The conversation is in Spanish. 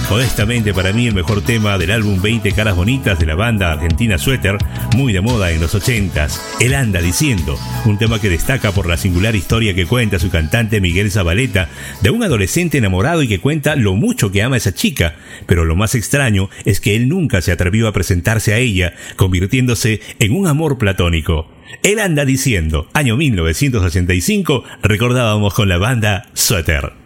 Modestamente, para mí el mejor tema del álbum 20 caras bonitas de la banda argentina Sweater, muy de moda en los 80s, Él anda diciendo, un tema que destaca por la singular historia que cuenta su cantante Miguel Zabaleta, de un adolescente enamorado y que cuenta lo mucho que ama a esa chica, pero lo más extraño es que él nunca se atrevió a presentarse a ella, convirtiéndose en un amor platónico. Él anda diciendo, año 1985, recordábamos con la banda Sweater.